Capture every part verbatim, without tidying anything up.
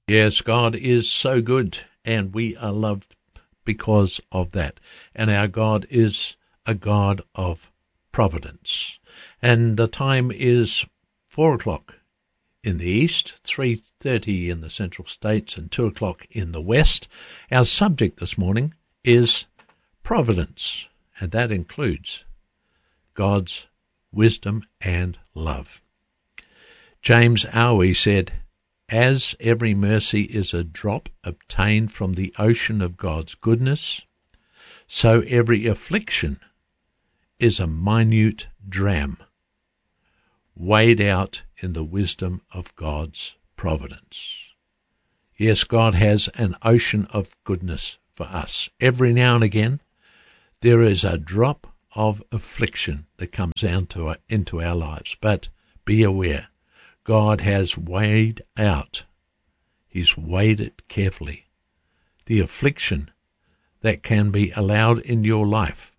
Yes, God is so good, and we are loved because of that. And our God is a God of providence. And the time is four o'clock in the east, three thirty in the central states, and two o'clock in the west. Our subject this morning is providence, and that includes God's wisdom and love. James Owie said, "As every mercy is a drop obtained from the ocean of God's goodness, so every affliction is a minute dram, weighed out in the wisdom of God's providence." Yes, God has an ocean of goodness for us. Every now and again, there is a drop of affliction that comes into our, into our lives. But be aware, God has weighed out, He's weighed it carefully, the affliction that can be allowed in your life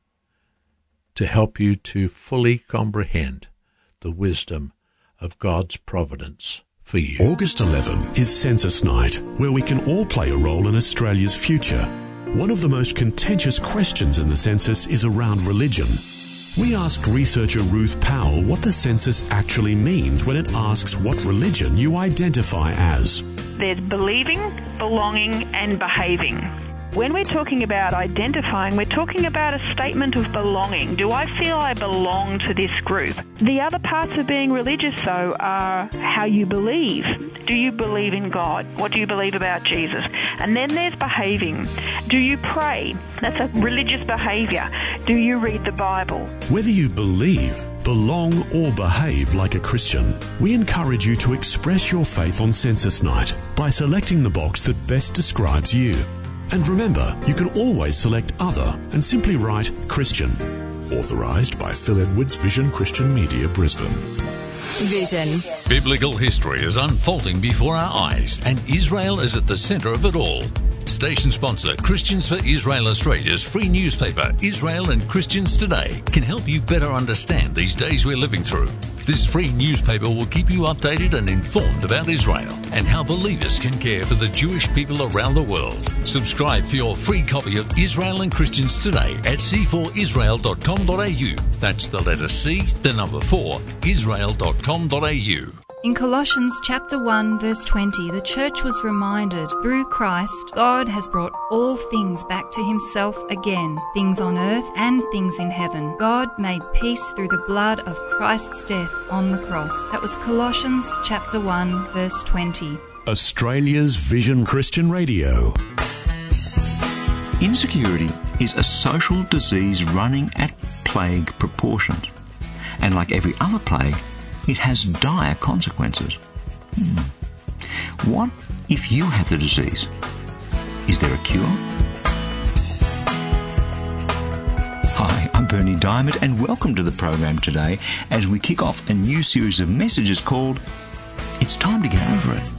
to help you to fully comprehend the wisdom of God's providence for you. August eleventh is Census Night, where we can all play a role in Australia's future. One of the most contentious questions in the census is around religion. We asked researcher Ruth Powell what the census actually means when it asks what religion you identify as. There's believing, belonging, and behaving. When we're talking about identifying, we're talking about a statement of belonging. Do I feel I belong to this group? The other parts of being religious, though, are how you believe. Do you believe in God? What do you believe about Jesus? And then there's behaving. Do you pray? That's a religious behavior. Do you read the Bible? Whether you believe, belong, or behave like a Christian, we encourage you to express your faith on Census Night by selecting the box that best describes you. And remember, you can always select Other and simply write Christian. Authorised by Phil Edwards Vision Christian Media, Brisbane. Vision. Biblical history is unfolding before our eyes, and Israel is at the centre of it all. Station sponsor Christians for Israel Australia's free newspaper, Israel and Christians Today, can help you better understand these days we're living through. This free newspaper will keep you updated and informed about Israel and how believers can care for the Jewish people around the world. Subscribe for your free copy of Israel and Christians Today at c four israel dot com dot a u. That's the letter C, the number four, israel dot com dot a u. In Colossians chapter one verse twenty, the church was reminded, through Christ, God has brought all things back to himself again, things on earth and things in heaven. God made peace through the blood of Christ's death on the cross. That was Colossians chapter one verse twenty. Australia's Vision Christian Radio. Insecurity is a social disease running at plague proportions. And like every other plague, it has dire consequences. Hmm. What if you have the disease? Is there a cure? Hi, I'm Bernie Diamond, and welcome to the program today as we kick off a new series of messages called It's Time to Get Over It.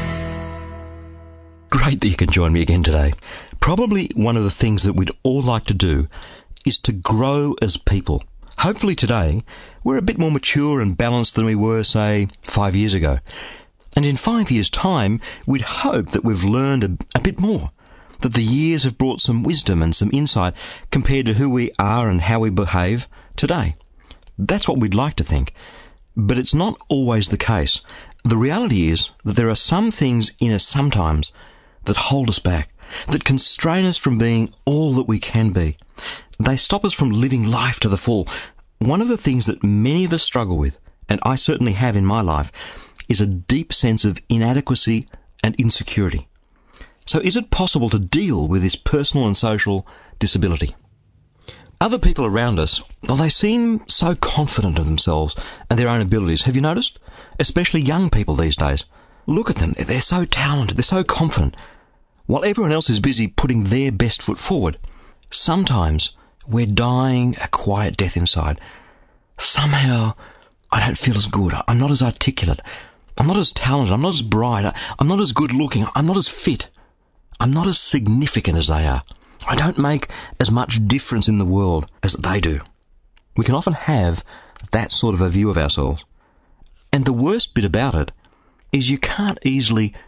Great that you can join me again today. Probably one of the things that we'd all like to do is to grow as people. Hopefully today, we're a bit more mature and balanced than we were, say, five years ago. And in five years' time, we'd hope that we've learned a, a bit more, that the years have brought some wisdom and some insight compared to who we are and how we behave today. That's what we'd like to think. But it's not always the case. The reality is that there are some things in us sometimes that hold us back, that constrain us from being all that we can be. They stop us from living life to the full. One of the things that many of us struggle with, and I certainly have in my life, is a deep sense of inadequacy and insecurity. So is it possible to deal with this personal and social disability? Other people around us, well, they seem so confident of themselves and their own abilities. Have you noticed? Especially young people these days. Look at them. They're so talented. They're so confident. While everyone else is busy putting their best foot forward, sometimes we're dying a quiet death inside. Somehow, I don't feel as good. I'm not as articulate. I'm not as talented. I'm not as bright. I'm not as good looking. I'm not as fit. I'm not as significant as they are. I don't make as much difference in the world as they do. We can often have that sort of a view of ourselves. And the worst bit about it is you can't easily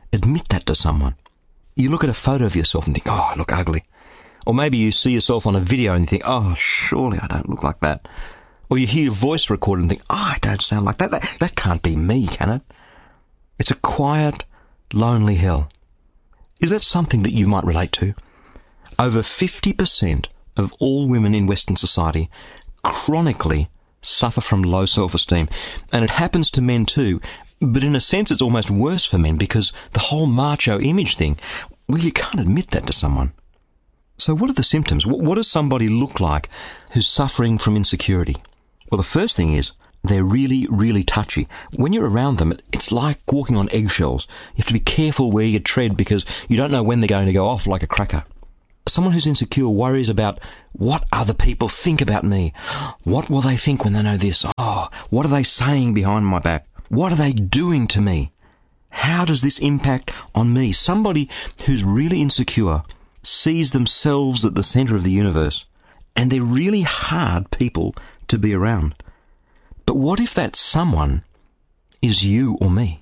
Admit that to someone. You look at a photo of yourself and think, oh, I look ugly. Or maybe you see yourself on a video and you think, oh, surely I don't look like that. Or you hear your voice recorded and think, oh, I don't sound like that. That, that can't be me, can it? It's a quiet, lonely hell. Is that something that you might relate to? Over fifty percent of all women in Western society chronically suffer from low self-esteem. And it happens to men too. But in a sense, it's almost worse for men because the whole macho image thing, well, you can't admit that to someone. So what are the symptoms? What does somebody look like who's suffering from insecurity? Well, the first thing is they're really, really touchy. When you're around them, it's like walking on eggshells. You have to be careful where you tread because you don't know when they're going to go off like a cracker. Someone who's insecure worries about what other people think about me. What will they think when they know this? Oh, what are they saying behind my back? What are they doing to me? How does this impact on me? Somebody who's really insecure sees themselves at the centre of the universe, and they're really hard people to be around. But what if that someone is you or me?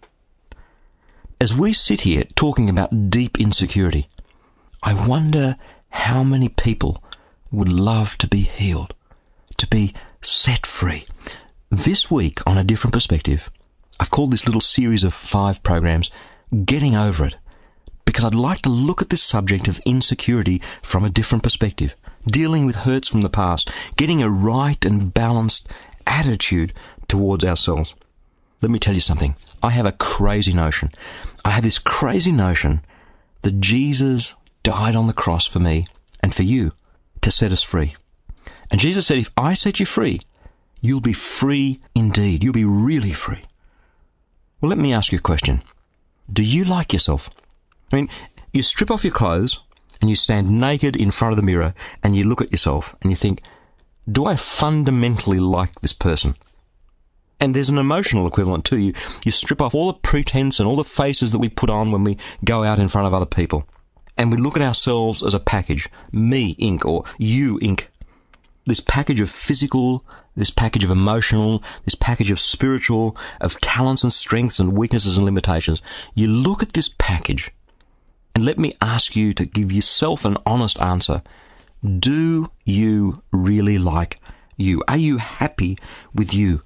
As we sit here talking about deep insecurity, I wonder how many people would love to be healed, to be set free. This week, on A Different Perspective, I've called this little series of five programs Getting Over It, because I'd like to look at this subject of insecurity from a different perspective, dealing with hurts from the past, getting a right and balanced attitude towards ourselves. Let me tell you something. I have a crazy notion. I have this crazy notion that Jesus died on the cross for me and for you to set us free. And Jesus said, if I set you free, you'll be free indeed. You'll be really free. Well, let me ask you a question. Do you like yourself? I mean, you strip off your clothes and you stand naked in front of the mirror and you look at yourself and you think, do I fundamentally like this person? And there's an emotional equivalent too. You, you strip off all the pretense and all the faces that we put on when we go out in front of other people. And we look at ourselves as a package. Me, Incorporated, or you, Incorporated. This package of physical, this package of emotional, this package of spiritual, of talents and strengths and weaknesses and limitations. You look at this package, and let me ask you to give yourself an honest answer. Do you really like you? Are you happy with you?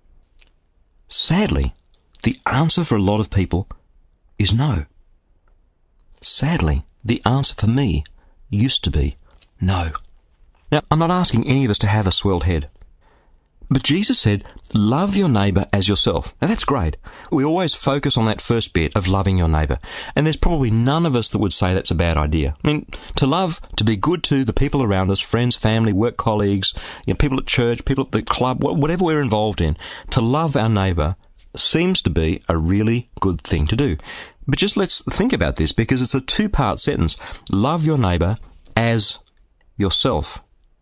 Sadly, the answer for a lot of people is no. Sadly, the answer for me used to be no. Now, I'm not asking any of us to have a swelled head. But Jesus said, love your neighbour as yourself. Now, that's great. We always focus on that first bit of loving your neighbour. And there's probably none of us that would say that's a bad idea. I mean, to love, to be good to the people around us, friends, family, work colleagues, you know, people at church, people at the club, whatever we're involved in, to love our neighbour seems to be a really good thing to do. But just let's think about this, because it's a two-part sentence. Love your neighbour as yourself.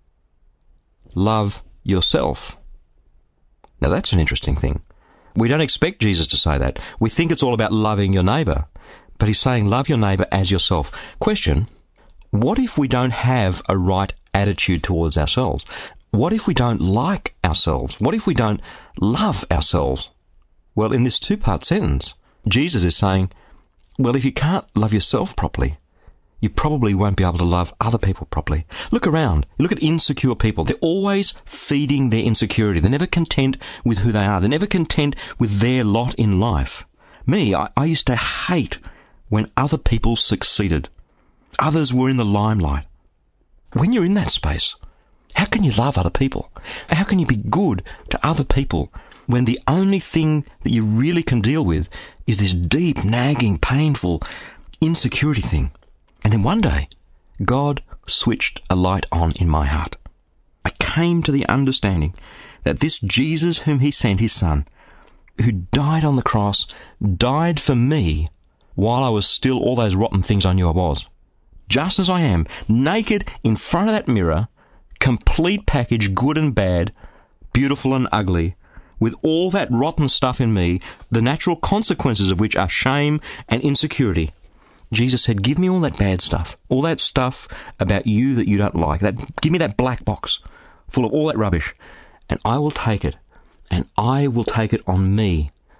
Love yourself. Now that's an interesting thing. We don't expect Jesus to say that. We think it's all about loving your neighbour. But he's saying love your neighbour as yourself. Question, what if we don't have a right attitude towards ourselves? What if we don't like ourselves? What if we don't love ourselves? Well, in this two-part sentence, Jesus is saying, well, if you can't love yourself properly, you probably won't be able to love other people properly. Look around. Look at insecure people. They're always feeding their insecurity. They're never content with who they are. They're never content with their lot in life. Me, I, I used to hate when other people succeeded. Others were in the limelight. When you're in that space, how can you love other people? How can you be good to other people when the only thing that you really can deal with is this deep, nagging, painful insecurity thing? And then one day, God switched a light on in my heart. I came to the understanding that this Jesus whom he sent, his son, who died on the cross, died for me while I was still all those rotten things I knew I was. Just as I am, naked in front of that mirror, complete package, good and bad, beautiful and ugly, with all that rotten stuff in me, the natural consequences of which are shame and insecurity. Jesus said, give me all that bad stuff, all that stuff about you that you don't like. That, give me that black box full of all that rubbish, and I will take it, and I will take it on me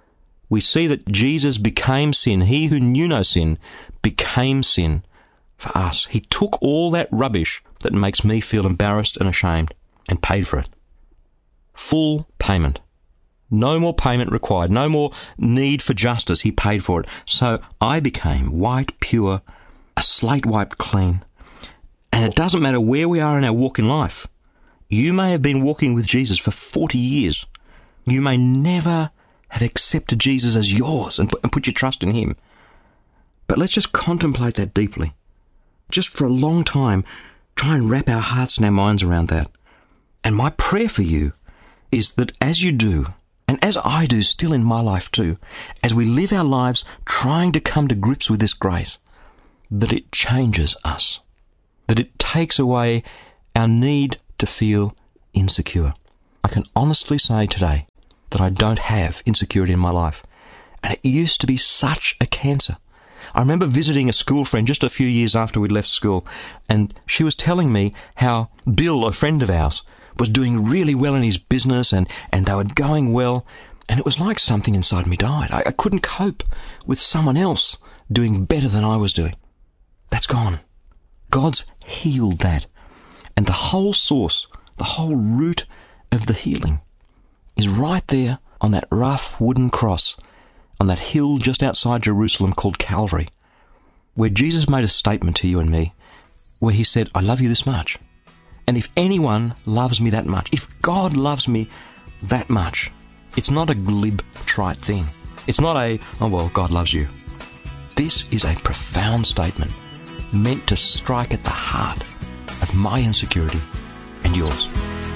we see that Jesus became sin. He who knew no sin became sin for us. He took all that rubbish that makes me feel embarrassed and ashamed and paid for it. Full payment. No more payment required. No more need for justice. He paid for it. So I became white, pure, a slate wiped clean. And it doesn't matter where we are in our walk in life. You may have been walking with Jesus for forty years. You may never have accepted Jesus as yours and put, and put your trust in him. But let's just contemplate that deeply. Just for a long time, try and wrap our hearts and our minds around that. And my prayer for you is that as you do, and as I do still in my life too, as we live our lives trying to come to grips with this grace, that it changes us, that it takes away our need to feel insecure. I can honestly say today that I don't have insecurity in my life, and it used to be such a cancer. I remember visiting a school friend just a few years after we'd left school, and she was telling me how Bill, a friend of ours, was doing really well in his business, and, and they were going well, and it was like something inside me died. I, I couldn't cope with someone else doing better than I was doing. That's gone. God's healed that. And the whole source, the whole root of the healing is right there on that rough wooden cross on that hill just outside Jerusalem called Calvary, where Jesus made a statement to you and me, where he said, I love you this much. And if anyone loves me that much, if God loves me that much, it's not a glib, trite thing. It's not a, oh, well, God loves you. This is a profound statement meant to strike at the heart of my insecurity and yours.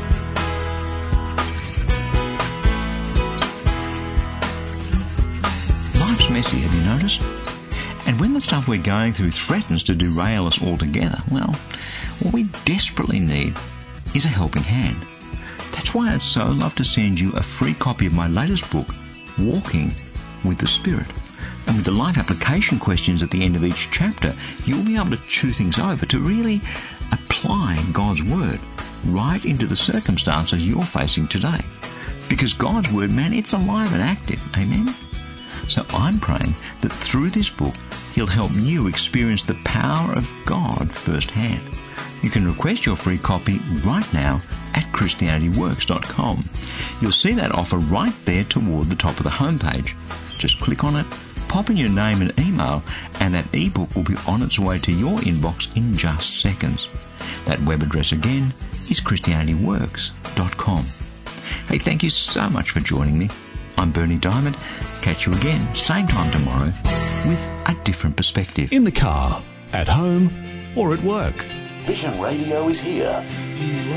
Life's messy, have you noticed? And when the stuff we're going through threatens to derail us altogether, well, what we desperately need is a helping hand. That's why I'd so love to send you a free copy of my latest book, Walking with the Spirit. And with the life application questions at the end of each chapter, you'll be able to chew things over to really apply God's Word right into the circumstances you're facing today. Because God's Word, man, it's alive and active. Amen? So I'm praying that through this book, He'll help you experience the power of God firsthand. You can request your free copy right now at Christianity Works dot com. You'll see that offer right there toward the top of the homepage. Just click on it, pop in your name and email, and that ebook will be on its way to your inbox in just seconds. That web address again is Christianity Works dot com. Hey, thank you so much for joining me. I'm Bernie Diamond. Catch you again, same time tomorrow, with a different perspective. In the car, at home, or at work. Vision Radio is here.